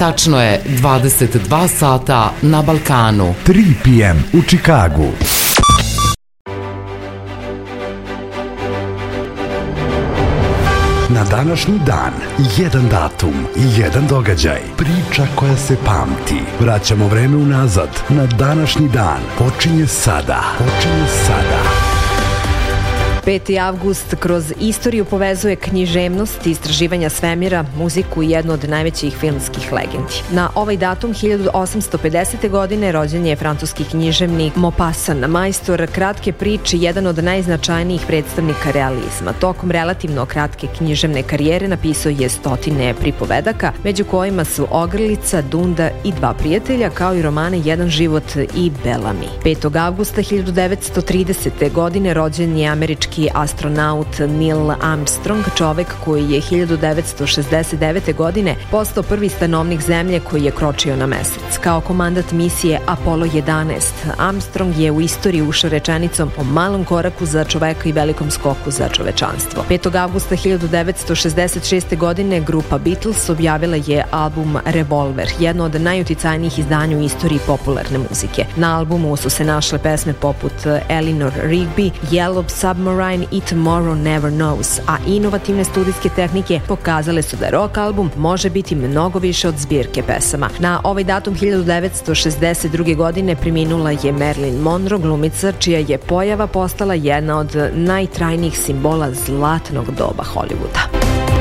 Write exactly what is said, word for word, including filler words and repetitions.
Tačno je dvadeset dva sata na Balkanu. tri p m u Čikagu. Na današnji dan, jedan datum i jedan događaj. Priča koja se pamti. Vraćamo vreme unazad. Na današnji dan počinje sada. Počinje sada. peti avgust kroz istoriju povezuje književnost, istraživanja svemira, muziku i jednu od najvećih filmskih legendi. Na ovaj datum hiljadu osamsto pedesete. godine rođen je francuski književnik Maupassant, majstor kratke priče, jedan od najznačajnijih predstavnika realizma. Tokom relativno kratke književne karijere napisao je stotine pripovedaka, među kojima su Ogrlica, Dunda i Dva prijatelja, kao i romane Jedan život i Bellamy. petog avgusta hiljadu devetsto tridesete. godine rođen je američki astronaut Neil Armstrong, čovek koji je hiljadu devetsto šezdeset devete. godine postao prvi stanovnik Zemlje koji je kročio na mesec. Kao komandant misije Apollo jedanaest, Armstrong je u istoriji ušao rečenicom o malom koraku za čoveka i velikom skoku za čovečanstvo. petog avgusta hiljadu devetsto šezdeset šeste. godine grupa Beatles objavila je album Revolver, jedno od najuticajnijih izdanja u istoriji popularne muzike. Na albumu su se našle pesme poput Eleanor Rigby, Yellow Submarine i Tomorrow Never Knows, a inovativne studijske tehnike pokazale su da rock album može biti mnogo više od zbirke pesama. Na ovaj datum hiljadu devetsto šezdeset druge. godine preminula je Marilyn Monroe, glumica čija je pojava postala jedna od najtrajnijih simbola zlatnog doba Hollywooda.